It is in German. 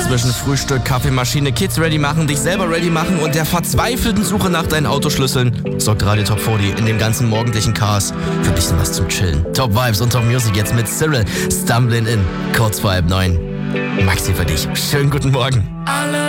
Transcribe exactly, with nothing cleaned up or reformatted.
Zwischen Frühstück, Kaffeemaschine, Kids ready machen, dich selber ready machen und der verzweifelten Suche nach deinen Autoschlüsseln sorgt Radio Top vierzig in dem ganzen morgendlichen Chaos für ein bisschen was zum Chillen. Top Vibes und Top Music jetzt mit Cyril, Stumbling In, kurz vor halb neun. Maxi für dich. Schönen guten Morgen.